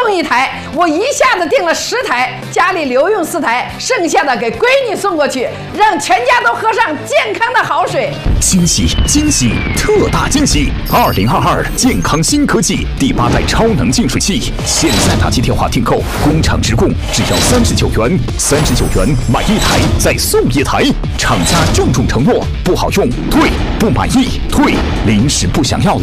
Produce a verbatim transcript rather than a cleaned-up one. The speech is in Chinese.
用一台，我一下子订了十台，家里留用四台，剩下的给闺女送过去，让全家都喝上健康的好水。 惊喜惊喜，特大惊喜！二零二二健康新科技第八代超能净水器，现在打起电话订购，工厂直供，只要三十九元，三十九元买一台再送一台。厂家郑重承诺，不好用退，不满意退，临时不想要了。